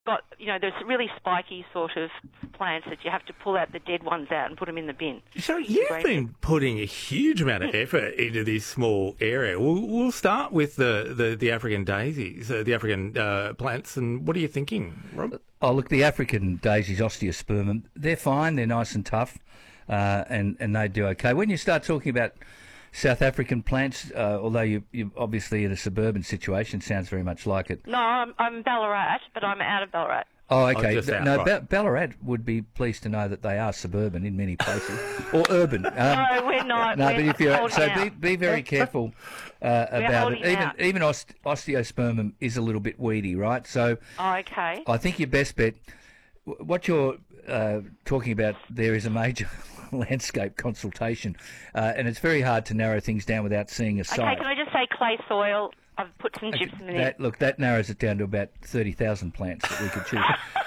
got, there's really spiky sort of plants that you have to pull out the dead ones out and put them in the bin. So you've been putting a huge amount of effort into this small area. We'll start with the African daisies, the African plants, and what are you thinking, Rob? Oh, look, the African daisies, Osteospermum, they're fine, they're nice and tough, and they do okay. When you start talking about South African plants, although you're obviously in a suburban situation, sounds very much like it. No, I'm Ballarat, but I'm out of Ballarat. Oh, okay. Right. Ballarat would be pleased to know that they are suburban in many places, or urban. No, we're not. No, we're but if you're out. be very careful about it. Even out. Osteospermum is a little bit weedy, right? So, okay. I think your best bet. What you're talking about there is a major landscape consultation, and it's very hard to narrow things down without seeing a site. Okay, can I just say clay soil? I've put some gypsum in it. Look, that narrows it down to about 30,000 plants that we could choose.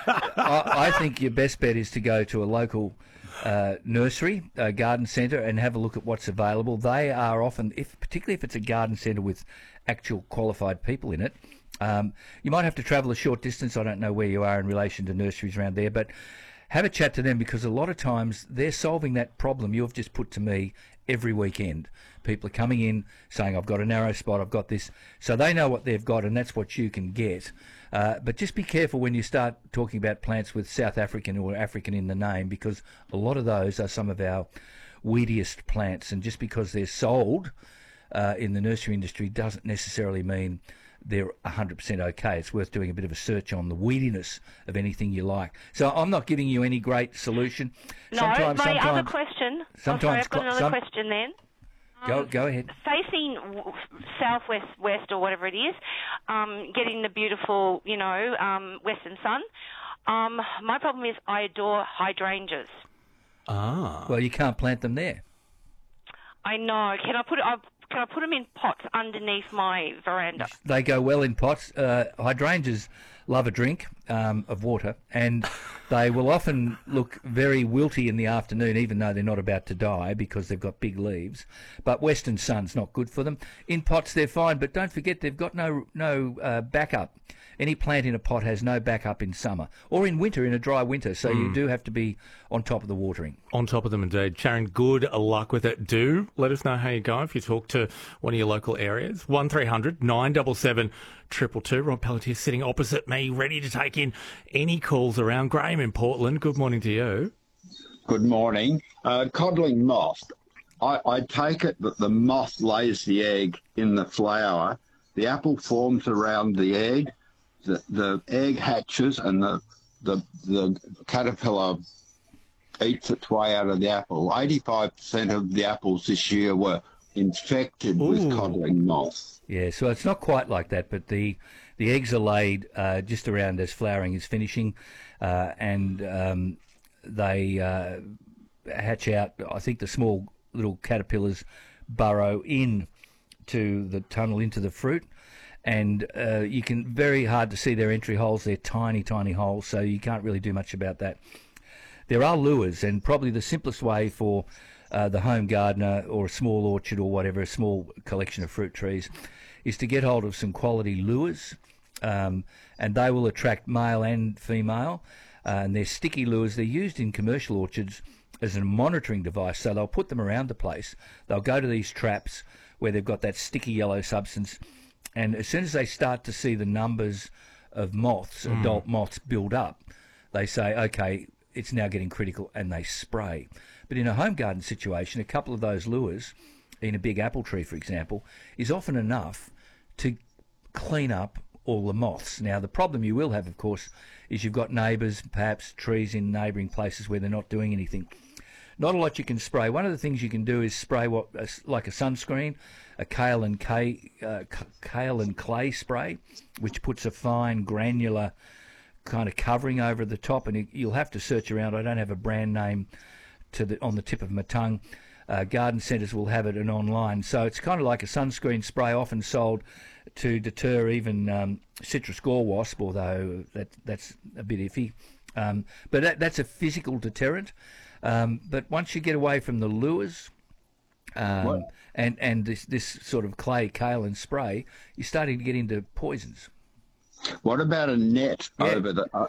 I think your best bet is to go to a local nursery, garden centre, and have a look at what's available. They are often, particularly if it's a garden centre with actual qualified people in it, you might have to travel a short distance. I don't know where you are in relation to nurseries around there, but have a chat to them, because a lot of times they're solving that problem you've just put to me every weekend. People are coming in saying, I've got a narrow spot, I've got this. So they know what they've got, and that's what you can get. But just be careful when you start talking about plants with South African or African in the name, because a lot of those are some of our weediest plants. And just because they're sold in the nursery industry doesn't necessarily mean they're 100% okay. It's worth doing a bit of a search on the weediness of anything you like. So I'm not giving you any great solution. No, my other question. I've got another question then. Go ahead. Facing southwest, west, or whatever it is, getting the beautiful, western sun. My problem is I adore hydrangeas. Ah. Well, you can't plant them there. I know. Can I put them in pots underneath my veranda? They go well in pots. Hydrangeas love a drink of water, and they will often look very wilty in the afternoon, even though they're not about to die because they've got big leaves. But western sun's not good for them. In pots they're fine, but don't forget they've got no backup. Any plant in a pot has no backup in summer or in winter, in a dry winter, so you do have to be on top of the watering. On top of them indeed. Sharon, good luck with it. Do let us know how you go if you talk to one of your local areas. 1300 977 222. Rob Pelletier sitting opposite me, ready to take in any calls around. Graham in Portland, good morning to you. Good morning. Codling moth. I take it that the moth lays the egg in the flower. The apple forms around the egg. The egg hatches and the caterpillar eats its way out of the apple. 85% of the apples this year were infected with codling moth. Yeah, so it's not quite like that, but the eggs are laid just around as flowering is finishing, and they hatch out. I think the small little caterpillars burrow in to the tunnel into the fruit, and you can very hard to see their entry holes. They're tiny, tiny holes, so you can't really do much about that. There are lures, and probably the simplest way for the home gardener or a small orchard or whatever, a small collection of fruit trees, is to get hold of some quality lures, and they will attract male and female, and they're sticky lures. They're used in commercial orchards as a monitoring device, so they'll put them around the place. They'll go to these traps where they've got that sticky yellow substance, and as soon as they start to see the numbers of moths, adult moths, build up, they say, okay, it's now getting critical, and they spray. But in a home garden situation, a couple of those lures, in a big apple tree, for example, is often enough to clean up all the moths. Now, the problem you will have, of course, is you've got neighbours, perhaps trees in neighbouring places where they're not doing anything. Not a lot you can spray. One of the things you can do is spray like a sunscreen, a kale and clay spray, which puts a fine granular kind of covering over the top, and you'll have to search around. I don't have a brand name on the tip of my tongue. Garden centres will have it and online. So it's kind of like a sunscreen spray, often sold to deter even citrus gall wasp, although that's a bit iffy. But that's a physical deterrent. But once you get away from the lures and this sort of clay, kale and spray, you're starting to get into poisons. What about a net over the